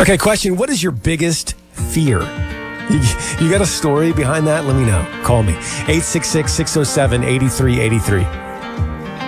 Okay, question. What is your biggest fear? You got a story behind that? Let me know. Call me. 866-607-8383.